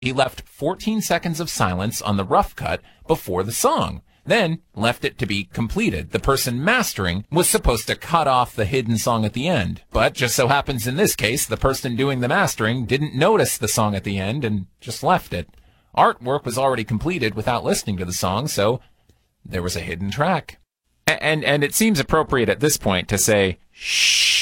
He left 14 seconds of silence on the rough cut before the song, then left it to be completed. The person mastering was supposed to cut off the hidden song at the end, but just so happens in this case, the person doing the mastering didn't notice the song at the end and just left it. Artwork was already completed without listening to the song, so there was a hidden track. And it seems appropriate at this point to say, shh.